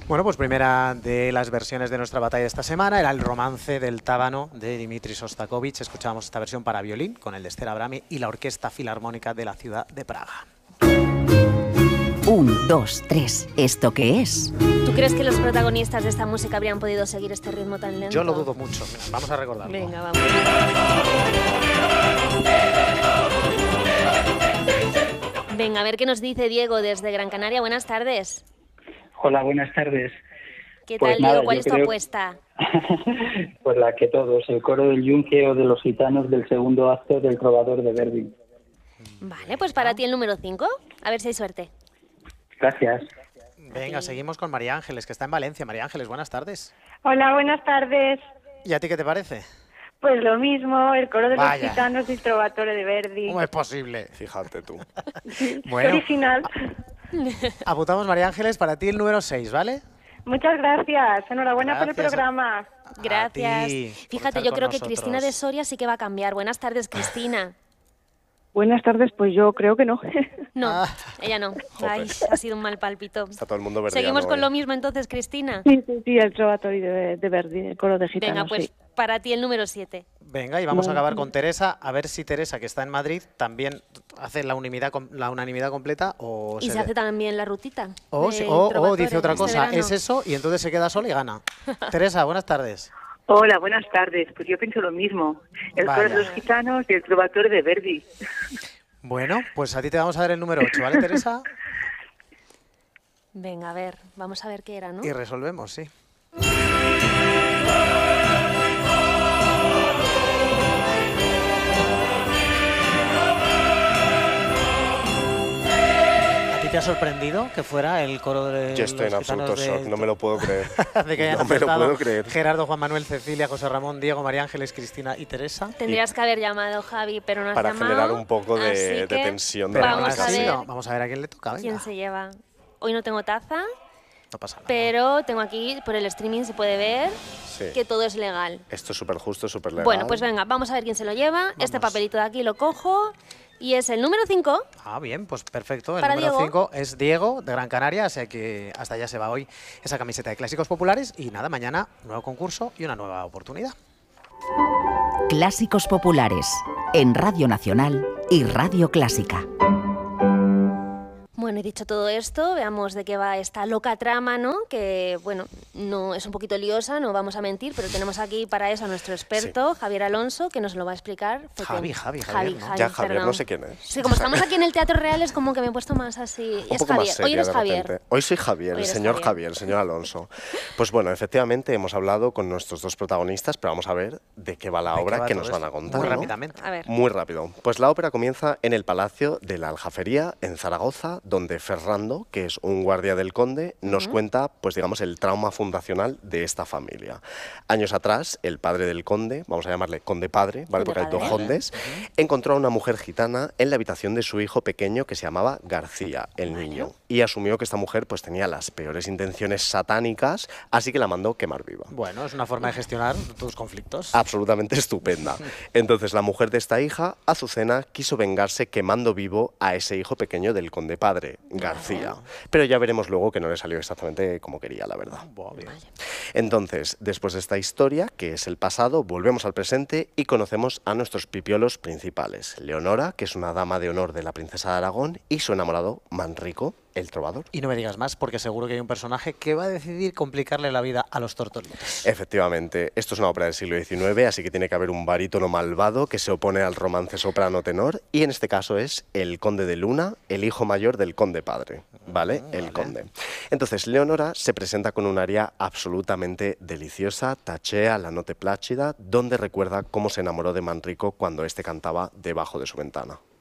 Bueno, pues primera de las versiones de nuestra batalla de esta semana era el romance del Tábano de Dimitri Shostakovich. Escuchábamos esta versión para violín con el de Esther Abrami y la Orquesta Filarmónica de la ciudad de Praga. 1, 2, 3. ¿Esto qué es? ¿Tú crees que los protagonistas de esta música habrían podido seguir este ritmo tan lento? Yo lo dudo mucho. Vamos a recordarlo. Venga, vamos. Venga, a ver qué nos dice Diego desde Gran Canaria. Buenas tardes. Hola, buenas tardes. ¿Qué Pues tal, nada, Diego? ¿Cuál yo es tu creo- apuesta? Pues la que todos, el coro del Yunque o de los gitanos del segundo acto del Trovador de Verdi. Vale, pues para ti el número 5. A ver si hay suerte. Gracias. Venga, seguimos con María Ángeles, que está en Valencia. María Ángeles, buenas tardes. Hola, buenas tardes. ¿Y a ti qué te parece? Pues lo mismo, el coro de los Vaya. gitanos y el Trovatore de Verdi. ¿Cómo es posible? Fíjate tú. Qué Bueno, original. apuntamos María Ángeles para ti el número 6, ¿vale? Muchas gracias. Enhorabuena por el Gracias. programa. Gracias. A ti por Fíjate, estar yo con creo que nosotros. Cristina de Soria sí que va a cambiar. Buenas tardes, Cristina. Buenas tardes, pues yo creo que no. No, Ah. ella no. Jope. Ay, ha sido un mal pálpito. Está todo el mundo verdiano Seguimos con hoy. lo mismo entonces, Cristina. Sí, el Trovatore de Verdi, el coro de gitanos. Venga, pues sí. para ti el número 7. Venga, y vamos a acabar con Teresa, a ver si Teresa, que está en Madrid, también hace la unanimidad completa o Y se hace también la rutita. o del dice Trovatore otra este cosa, verano. es eso, y entonces se queda sola y gana. Teresa, buenas tardes. Hola, buenas tardes. Pues yo pienso lo mismo. El coro de Vaya. los gitanos y el Trovatore de Verdi. Bueno, pues a ti te vamos a dar el número 8, ¿vale, Teresa? Venga, a ver, vamos a ver qué era, ¿no? Y resolvemos, sí. ¿A ti te ha sorprendido que fuera el coro de Yo estoy en los absoluto gitanos shock, no me lo puedo creer. de que hayan No me lo acertado puedo creer. Gerardo, Juan Manuel, Cecilia, José Ramón, Diego, María Ángeles, Cristina y Teresa? Tendrías que haber llamado, Javi, pero no has Para llamado. generar un poco así de que tensión. Pero Vamos aún a así, ver. vamos a ver a quién le toca, venga. ¿Quién se lleva? Hoy no tengo taza, No pasa nada. pero tengo aquí, por el streaming se puede ver Sí. que todo es legal. Esto es súper justo, súper legal. Bueno, pues venga, vamos a ver quién se lo lleva. Este Vamos. papelito de aquí lo cojo y es el número 5. Ah, bien, pues perfecto. El Para número Diego. 5 es Diego, de Gran Canaria, así que hasta allá se va hoy esa camiseta de Clásicos Populares. Y nada, mañana nuevo concurso y una nueva oportunidad. Clásicos populares. En Radio Nacional y Radio Clásica. Bueno, he dicho todo esto, veamos de qué va esta loca trama, ¿no? Que, bueno, no es un poquito liosa, no vamos a mentir, pero tenemos aquí para eso a nuestro experto, Javier Alonso, que nos lo va a explicar. Javier, ¿no? Ya Javier, perdón. no sé quién es. Sí, como estamos aquí en el Teatro Real, es como que me he puesto más así. Un Es poco más Javier, seria hoy eres de Javier. repente. Hoy soy Javier, Hoy el eres señor Javier. Javier, el señor Alonso. Pues bueno, efectivamente hemos hablado con nuestros dos protagonistas, pero vamos a ver de qué va la ¿De qué obra va que todo nos van a esto? contar. Muy ¿no? rápidamente. A ver. Muy rápido. Pues la ópera comienza en el Palacio de la Aljafería, en Zaragoza, donde Ferrando, que es un guardia del conde, nos cuenta, pues digamos, el trauma fundacional de esta familia. Años atrás, el padre del conde, vamos a llamarle conde padre, ¿vale? Conde Porque hay dos padre. condes, encontró a una mujer gitana en la habitación de su hijo pequeño que se llamaba García, el niño, y asumió que esta mujer pues tenía las peores intenciones satánicas, así que la mandó quemar viva. Bueno, es una forma de gestionar tus conflictos. Absolutamente estupenda. Entonces la mujer de esta hija, Azucena, quiso vengarse quemando vivo a ese hijo pequeño del conde padre, García. Pero ya veremos luego que no le salió exactamente como quería, la verdad. Buah, bien. Entonces, después de esta historia, que es el pasado, volvemos al presente y conocemos a nuestros pipiolos principales. Leonora, que es una dama de honor de la princesa de Aragón, y su enamorado, Manrico, el trovador. Y no me digas más, porque seguro que hay un personaje que va a decidir complicarle la vida a los tortolitos. Efectivamente, esto es una ópera del siglo XIX, así que tiene que haber un barítono malvado que se opone al romance soprano-tenor, y en este caso es el conde de Luna, el hijo mayor del conde padre, ¿vale? El conde. Entonces, Leonora se presenta con un aria absolutamente deliciosa, tachea la note plácida, donde recuerda cómo se enamoró de Manrico cuando éste cantaba debajo de su ventana.